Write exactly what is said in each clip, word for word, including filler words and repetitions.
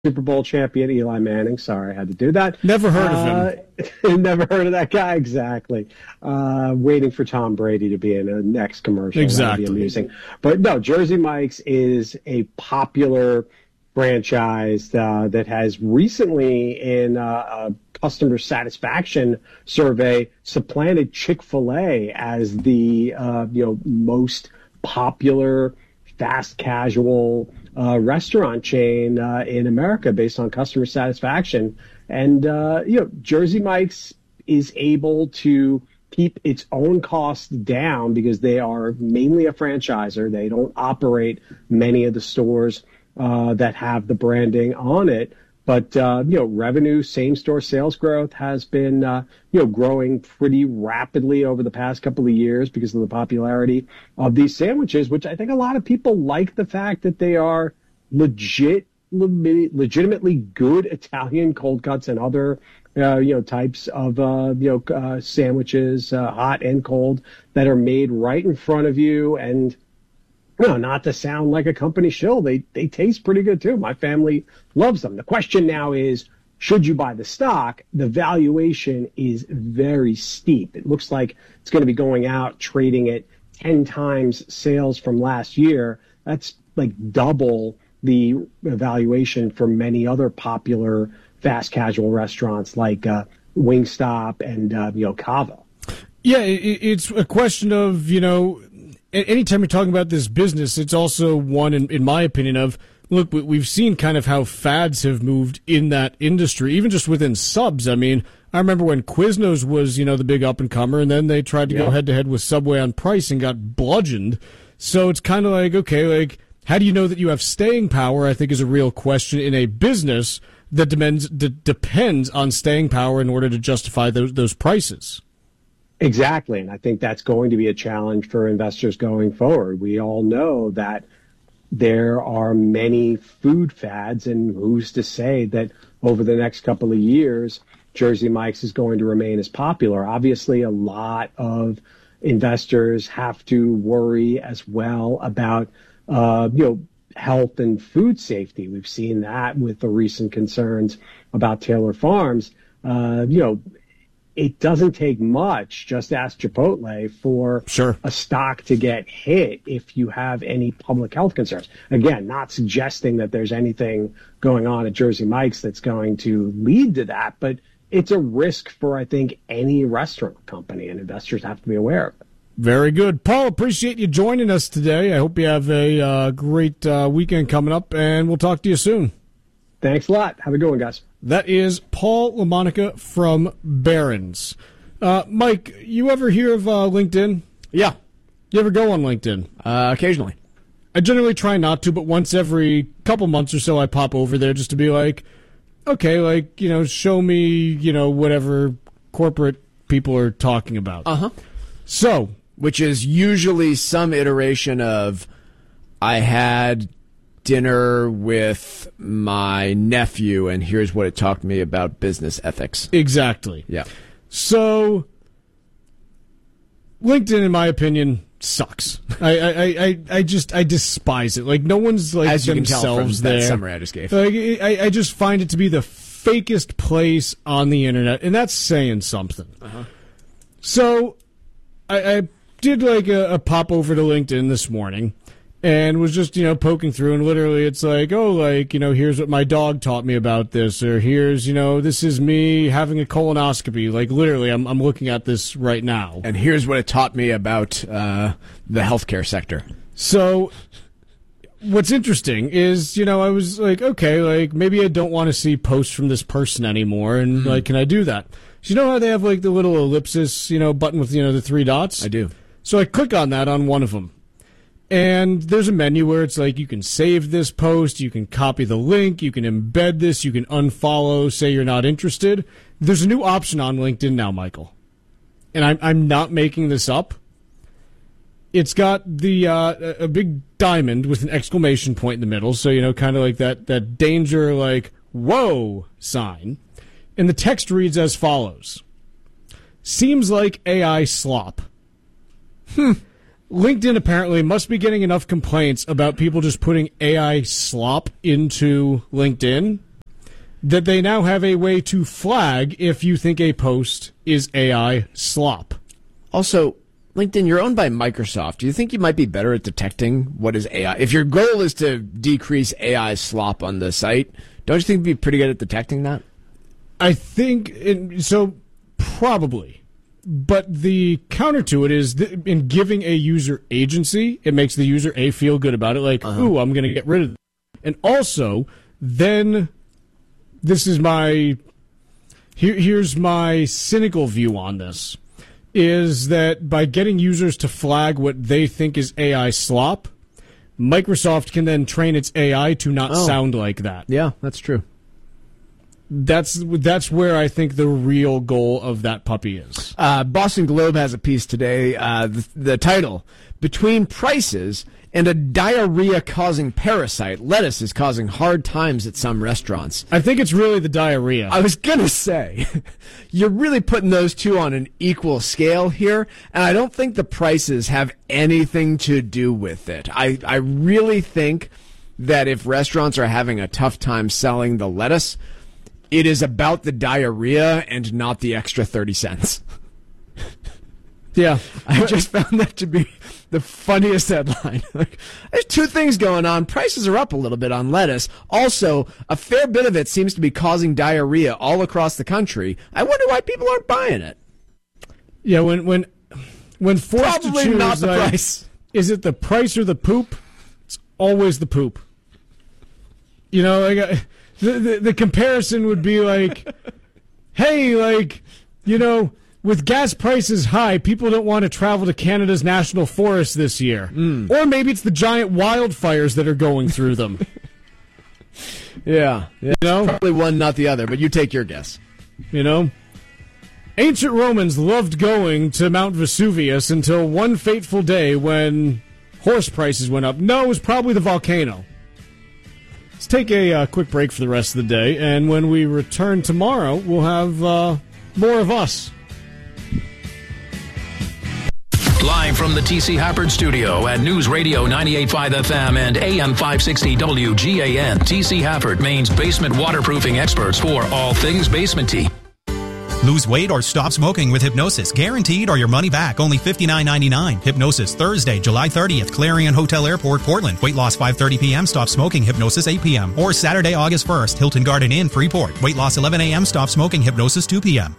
Super Bowl champion Eli Manning. Sorry, I had to do that. Never heard uh, of him. Never heard of that guy. Exactly. Uh, waiting for Tom Brady to be in a next commercial. Exactly. That'd be amusing. But no, Jersey Mike's is a popular franchise uh, that has recently, in uh, a customer satisfaction survey, supplanted Chick-fil-A as the uh, you know most popular fast casual uh, restaurant chain uh, in America based on customer satisfaction. And, uh, you know, Jersey Mike's is able to keep its own costs down because they are mainly a franchisor. They don't operate many of the stores uh, that have the branding on it. But, uh, you know, revenue, same-store sales growth has been, uh, you know, growing pretty rapidly over the past couple of years because of the popularity of these sandwiches, which I think a lot of people like the fact that they are legit, legitimately good Italian cold cuts and other, uh, you know, types of, uh, you know, uh, sandwiches, uh, hot and cold, that are made right in front of you. And, no, not to sound like a company shill, they they taste pretty good too. My family loves them. The question now is, should you buy the stock? The valuation is very steep. It looks like it's going to be going out trading at ten times sales from last year. That's like double the valuation for many other popular fast casual restaurants like uh, Wingstop and uh, you know, Cava. Yeah, it, it's a question of, you know, anytime you're talking about this business, it's also one, in, in my opinion, of, look, we've seen kind of how fads have moved in that industry, even just within subs. I mean, I remember when Quiznos was, you know, the big up-and-comer, and then they tried to yeah. go head-to-head with Subway on price and got bludgeoned. So it's kind of like, okay, like, how do you know that you have staying power, I think, is a real question in a business that depends, d- depends on staying power in order to justify those, those prices. Exactly, and I think that's going to be a challenge for investors going forward. We all know that there are many food fads, and who's to say that over the next couple of years, Jersey Mike's is going to remain as popular. Obviously, a lot of investors have to worry as well about, uh, you know, health and food safety. We've seen that with the recent concerns about Taylor Farms. Uh, you know, it doesn't take much, just ask Chipotle, for sure. a stock to get hit if you have any public health concerns. Again, not suggesting that there's anything going on at Jersey Mike's that's going to lead to that, but it's a risk for, I think, any restaurant company, and investors have to be aware of it. Very good. Paul, appreciate you joining us today. I hope you have a uh, great uh, weekend coming up, and we'll talk to you soon. Thanks a lot. Have a good one, guys. That is Paul LaMonica from Barron's. Uh, Mike, you ever hear of uh, LinkedIn? Yeah. You ever go on LinkedIn? Uh, occasionally. I generally try not to, but once every couple months or so I pop over there just to be like, okay, like, you know, show me, you know, whatever corporate people are talking about. Uh-huh. So, which is usually some iteration of, I had dinner with my nephew, and here's what it talked to me about business ethics. Exactly. Yeah. So, LinkedIn, in my opinion, sucks. I, I, I, I just I despise it. Like, no one's like As you themselves can tell from there. That summary I just gave. Like, I, I just find it to be the fakest place on the internet, and that's saying something. Uh-huh. So, I, I did like a, a pop over to LinkedIn this morning. And was just, you know, poking through, and literally it's like, oh, like, you know, here's what my dog taught me about this, or here's, you know, this is me having a colonoscopy. Like, literally, I'm I'm looking at this right now. And here's what it taught me about uh, the healthcare sector. So, what's interesting is, you know, I was like, okay, like, maybe I don't want to see posts from this person anymore, and, mm. like, can I do that? So, you know how they have, like, the little ellipsis, you know, button with, you know, the three dots? I do. So I click on that on one of them. And there's a menu where it's like you can save this post, you can copy the link, you can embed this, you can unfollow, say you're not interested. There's a new option on LinkedIn now, Michael. And I'm, I'm not making this up. It's got the uh, a big diamond with an exclamation point in the middle, so, you know, kind of like that, that danger, like, whoa sign. And the text reads as follows. Seems like A I slop. Hmm. LinkedIn apparently must be getting enough complaints about people just putting A I slop into LinkedIn that they now have a way to flag if you think a post is A I slop. Also, LinkedIn, you're owned by Microsoft. Do you think you might be better at detecting what is A I? If your goal is to decrease A I slop on the site, don't you think you'd be pretty good at detecting that? I think, in, so probably. But the counter to it is that in giving a user agency, it makes the user, A, feel good about it, like, uh-huh. ooh, I'm going to get rid of it. And also, then, this is my, here, here's my cynical view on this, is that by getting users to flag what they think is A I slop, Microsoft can then train its A I to not oh. sound like that. Yeah, that's true. That's that's where I think the real goal of that puppy is. Uh, Boston Globe has a piece today. Uh, the, the title, Between Prices and a Diarrhea-Causing Parasite, Lettuce is causing hard times at some restaurants. I think it's really the diarrhea. I was going to say, you're really putting those two on an equal scale here, and I don't think the prices have anything to do with it. I, I really think that if restaurants are having a tough time selling the lettuce, it is about the diarrhea and not the extra thirty cents. Yeah. I just found that to be the funniest headline. Like, there's two things going on. Prices are up a little bit on lettuce. Also, a fair bit of it seems to be causing diarrhea all across the country. I wonder why people aren't buying it. Yeah, when when when forced Probably to choose, not the like, price. Is it the price or the poop? It's always the poop. You know, like, uh, the, the the comparison would be like, hey, like, you know, with gas prices high, people don't want to travel to Canada's national forest this year. Mm. Or maybe it's the giant wildfires that are going through them. yeah. yeah. You know? Probably one, not the other, but you take your guess. You know? Ancient Romans loved going to Mount Vesuvius until one fateful day when horse prices went up. No, it was probably the volcano. Let's take a uh, quick break for the rest of the day, and when we return tomorrow, we'll have uh, more of us. Live from the T C Hafford studio at News Radio ninety-eight point five F M and A M five sixty W G A N. T C Hafford, Maine's basement waterproofing experts for all things basement-y. Lose weight or stop smoking with Hypnosis. Guaranteed or your money back. Only fifty-nine ninety-nine. Hypnosis, Thursday, July thirtieth, Clarion Hotel Airport, Portland. Weight loss five thirty p.m. Stop smoking. Hypnosis eight p.m. Or Saturday, August first, Hilton Garden Inn, Freeport. Weight loss eleven a.m. Stop smoking. Hypnosis two p.m.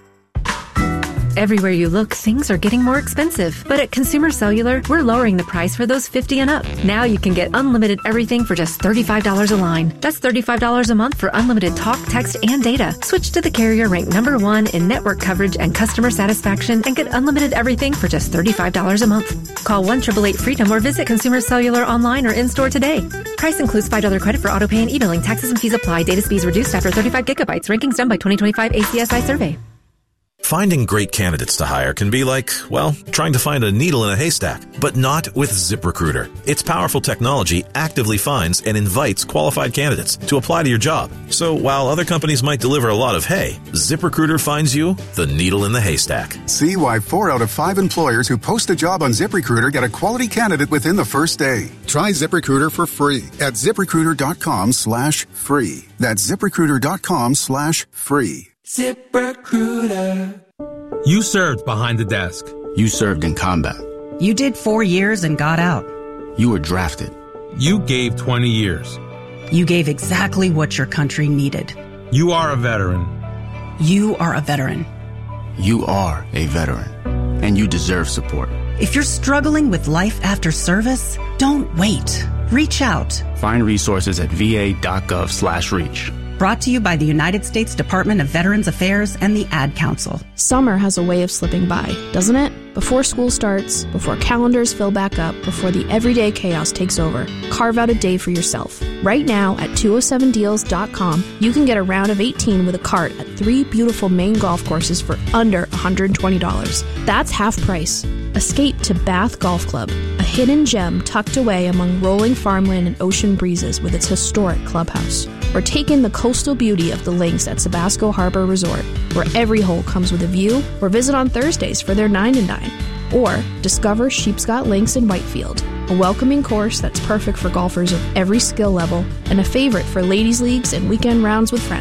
Everywhere you look, things are getting more expensive. But at Consumer Cellular, we're lowering the price for those fifty and up. Now you can get unlimited everything for just thirty-five dollars a line. That's thirty-five dollars a month for unlimited talk, text, and data. Switch to the carrier ranked number one in network coverage and customer satisfaction and get unlimited everything for just thirty-five dollars a month. Call one eight eight eight FREEDOM or visit Consumer Cellular online or in-store today. Price includes five dollars credit for auto pay and e-billing. Taxes and fees apply. Data speeds reduced after thirty-five gigabytes. Rankings done by twenty twenty-five A C S I survey. Finding great candidates to hire can be like, well, trying to find a needle in a haystack, but not with ZipRecruiter. Its powerful technology actively finds and invites qualified candidates to apply to your job. So while other companies might deliver a lot of hay, ZipRecruiter finds you the needle in the haystack. See why four out of five employers who post a job on ZipRecruiter get a quality candidate within the first day. Try ZipRecruiter for free at ZipRecruiter.com slash free. That's ZipRecruiter.com slash free. ZipRecruiter. You served behind the desk. You served in combat. You did four years and got out. You were drafted. You gave twenty years. You gave exactly what your country needed. You are a veteran. You are a veteran. You are a veteran. And you deserve support. If you're struggling with life after service, don't wait. Reach out. Find resources at va.gov slash reach. Brought to you by the United States Department of Veterans Affairs and the Ad Council. Summer has a way of slipping by, doesn't it? Before school starts, before calendars fill back up, before the everyday chaos takes over, carve out a day for yourself. Right now at two oh seven deals dot com, you can get a round of eighteen with a cart at three beautiful Maine golf courses for under one hundred twenty dollars. That's half price. Escape to Bath Golf Club, a hidden gem tucked away among rolling farmland and ocean breezes with its historic clubhouse. Or take in the coastal beauty of the links at Sabasco Harbor Resort, where every hole comes with a view, or visit on Thursdays for their nine and nine. Or discover Sheepscot Links in Whitefield, a welcoming course that's perfect for golfers of every skill level and a favorite for ladies' leagues and weekend rounds with friends.